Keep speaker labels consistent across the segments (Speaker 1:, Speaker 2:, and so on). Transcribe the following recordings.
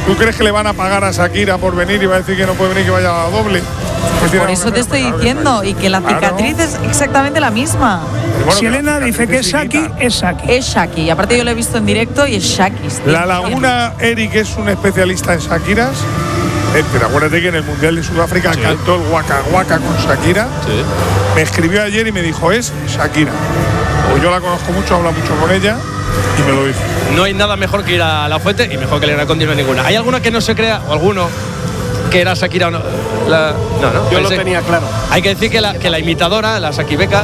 Speaker 1: ¿Tú crees que le van a pagar a Shakira por venir y va a decir que no puede venir, que vaya a doble? Pues
Speaker 2: por eso te estoy diciendo, y que la cicatriz es exactamente la misma.
Speaker 1: Bueno,
Speaker 3: si Elena dice que es Shaki, es Shaki.
Speaker 2: Es Shaki, y aparte yo lo he visto en directo y es Shaki.
Speaker 1: La Laguna, Eric, es un especialista en Shakiras. Pero acuérdate que en el Mundial de Sudáfrica cantó el Waka Waka con Shakira.
Speaker 4: Sí.
Speaker 1: Me escribió ayer y me dijo, es Shakira. Pues yo la conozco mucho, hablo mucho con ella y me lo dice.
Speaker 4: No hay nada mejor que ir a La Fuente y mejor que Elena Conti no hay ninguna. ¿Hay alguna que no se crea, o alguno, que era Shakira o no? No.
Speaker 5: Yo lo tenía claro.
Speaker 4: Hay que decir que la imitadora, la Shaki Beka,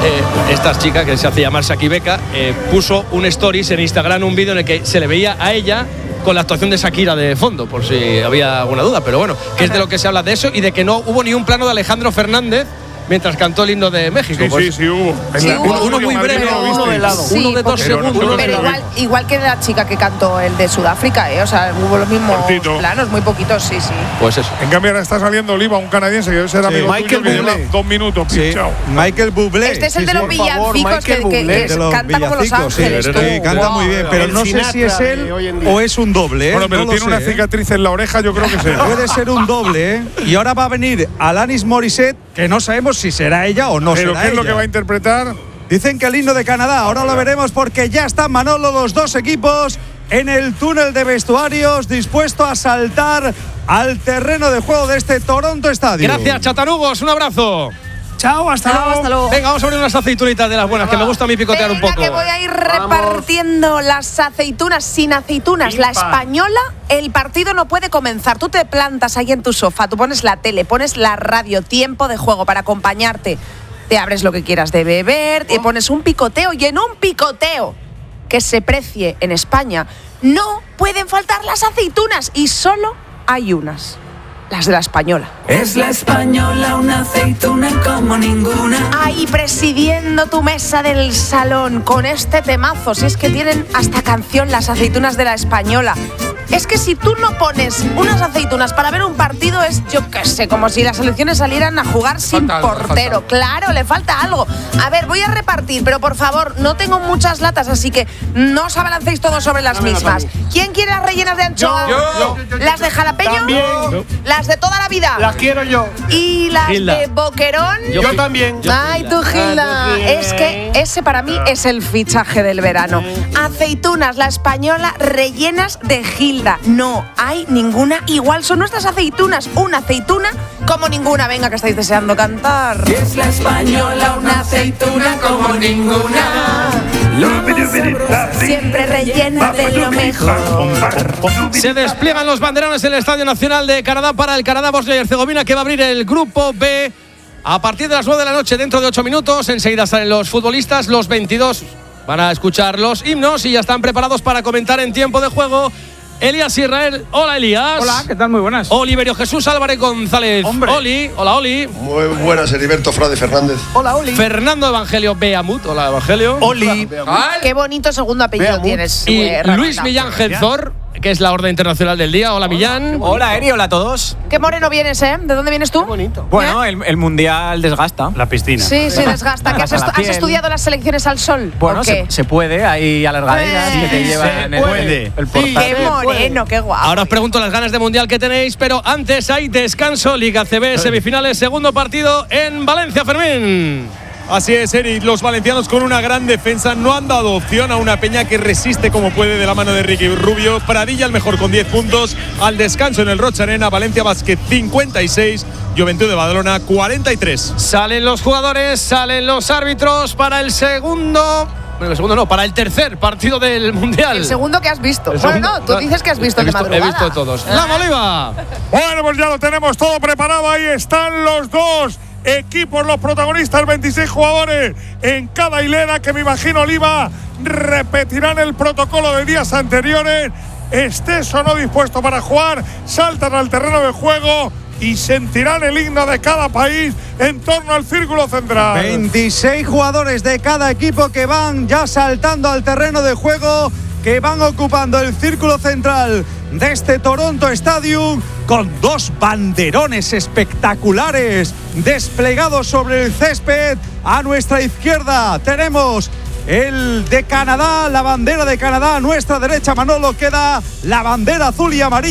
Speaker 4: esta chica que se hace llamar Shaki Beka, puso un stories en Instagram, un vídeo en el que se le veía a ella con la actuación de Shakira de fondo, por si había alguna duda. Pero bueno, que es de lo que se habla de eso y de que no hubo ni un plano de Alejandro Fernández mientras cantó el himno de México.
Speaker 1: Sí, hubo.
Speaker 4: Uno muy breve, uno de lado.
Speaker 6: Sí,
Speaker 4: uno de 2 segundos.
Speaker 6: Pero igual que la chica que cantó el de Sudáfrica, o sea, hubo los mismos planos, muy poquitos, sí.
Speaker 4: Pues eso.
Speaker 1: En cambio ahora está saliendo Oliva, un canadiense que debe ser amigo tuyo, que lleva 2 minutos pinchado.
Speaker 7: Michael Bublé.
Speaker 6: Este es el de los villancicos que canta como Los Ángeles.
Speaker 7: Sí, canta muy bien, pero no sé si es él o es un doble.
Speaker 1: Bueno, pero
Speaker 7: no
Speaker 1: tiene una cicatriz en la oreja, yo creo que sí.
Speaker 7: Puede ser un doble, Y ahora va a venir Alanis Morissette, que no sabemos si será ella o no
Speaker 1: ¿Pero
Speaker 7: será
Speaker 1: qué es lo
Speaker 7: ella.
Speaker 1: que va a interpretar?
Speaker 7: Dicen que el himno de Canadá, ahora lo veremos porque ya están, Manolo, los dos equipos en el túnel de vestuarios dispuestos a saltar al terreno de juego de este Toronto Stadium.
Speaker 4: Gracias, Chatanugos, un abrazo.
Speaker 3: Chao, hasta luego.
Speaker 4: Venga, vamos a abrir unas aceitunitas de las buenas, que me gusta a mí picotear un poco.
Speaker 6: Que voy a ir repartiendo las aceitunas. Sin aceitunas, la española, el partido no puede comenzar. Tú te plantas ahí en tu sofá, tú pones la tele, pones la radio, tiempo de juego para acompañarte. Te abres lo que quieras de beber, te pones un picoteo, y en un picoteo que se precie en España no pueden faltar las aceitunas, y solo hay unas. Las de la española.
Speaker 8: Es la española, una aceituna como ninguna.
Speaker 6: Ahí presidiendo tu mesa del salón con este temazo. Si es que tienen hasta canción las aceitunas de la española. Es que si tú no pones unas aceitunas para ver un partido, es, yo qué sé, como si las selecciones salieran a jugar sin portero. Claro, le falta algo. A ver, voy a repartir, pero por favor, no tengo muchas latas, así que no os abalancéis todos sobre las mismas. ¿Quién quiere las rellenas de anchoa?
Speaker 5: Yo.
Speaker 6: ¿Las de jalapeño?
Speaker 5: También.
Speaker 6: Las de toda la vida.
Speaker 5: Las quiero yo.
Speaker 6: ¿Y las
Speaker 4: Gilda.
Speaker 6: de boquerón?
Speaker 5: Yo también.
Speaker 6: Ay, tú, Gilda. Es que ese para mí es el fichaje del verano. Aceitunas, la española, rellenas de Gilda. No hay ninguna igual. Son nuestras aceitunas. Una aceituna como ninguna. Venga, que estáis deseando cantar.
Speaker 8: Es la española, una aceituna como ninguna.
Speaker 6: Siempre rellena de lo mejor.
Speaker 4: Se despliegan los banderones en el Estadio Nacional de Canadá para el Canadá-Bosnia y Herzegovina, que va a abrir el Grupo B a partir de las 9 de la noche, dentro de 8 minutos. Enseguida salen los futbolistas, los 22 van a escuchar los himnos y ya están preparados para comentar en tiempo de juego. Elías Israel, hola Elías.
Speaker 3: Hola, ¿qué tal? Muy buenas.
Speaker 4: Oliverio Jesús Álvarez González.
Speaker 3: Hombre.
Speaker 4: Oli, hola Oli.
Speaker 9: Muy buenas, Heriberto Frade Fernández.
Speaker 3: Hola, Oli.
Speaker 4: Fernando Evangelio Beamut, hola Evangelio.
Speaker 7: Oli.
Speaker 6: Qué bonito segundo apellido tienes.
Speaker 4: Y
Speaker 6: Rafael.
Speaker 4: Luis Millán Genzor, que es la Orden Internacional del Día. Hola Millán.
Speaker 10: Hola Eri, hola a todos.
Speaker 6: Qué moreno vienes, ¿eh? ¿De dónde vienes tú?
Speaker 5: Bonito.
Speaker 10: Bueno, el Mundial desgasta.
Speaker 11: La piscina.
Speaker 6: Sí, desgasta. ¿Que has estudiado las selecciones al sol?
Speaker 10: Bueno,
Speaker 6: ¿o qué?
Speaker 10: se puede, hay alargaderas que te llevan el portal.
Speaker 6: Qué moreno, qué guapo.
Speaker 4: Ahora os pregunto las ganas de Mundial que tenéis, pero antes hay descanso. Liga CB, semifinales, segundo partido en Valencia, Fermín.
Speaker 12: Así es, Eric. Los valencianos con una gran defensa no han dado opción a una Peña que resiste como puede de la mano de Ricky Rubio. Pradilla el mejor con 10 puntos. Al descanso en el Rocha Arena, Valencia Basket 56, Juventud de Badalona 43.
Speaker 4: Salen los jugadores, salen los árbitros para el segundo. Bueno, el segundo no, para el tercer partido del Mundial.
Speaker 6: El segundo que has visto. Bueno, no, tú dices que has visto de madrugada.
Speaker 4: He visto todos. ¡La Oliva!
Speaker 1: Bueno, pues ya lo tenemos todo preparado. Ahí están los dos equipos, los protagonistas, 26 jugadores en cada hilera, que me imagino Oliva repetirán el protocolo de días anteriores. Estés o no dispuesto para jugar, saltan al terreno de juego y sentirán el himno de cada país en torno al círculo central.
Speaker 7: 26 jugadores de cada equipo que van ya saltando al terreno de juego, que van ocupando el círculo central de este Toronto Stadium, con dos banderones espectaculares desplegados sobre el césped. A nuestra izquierda tenemos el de Canadá, la bandera de Canadá. A nuestra derecha, Manolo, queda la bandera azul y amarilla.